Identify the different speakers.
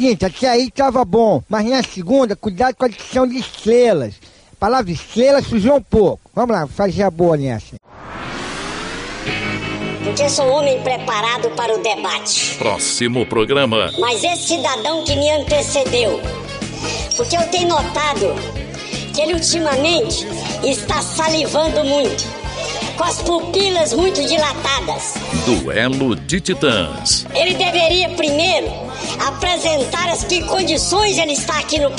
Speaker 1: seguinte, até aí tava bom, mas na segunda, cuidado com a adição de estrelas. A palavra estrela sujou um pouco. Vamos lá, fazer a boa nessa.
Speaker 2: Porque sou um homem preparado para o debate.
Speaker 3: Próximo programa.
Speaker 2: Mas esse cidadão que me antecedeu, porque eu tenho notado que ele ultimamente está salivando muito, com as pupilas muito dilatadas.
Speaker 3: Duelo de Titãs.
Speaker 2: Ele deveria primeiro apresentar as que condições ele está aqui no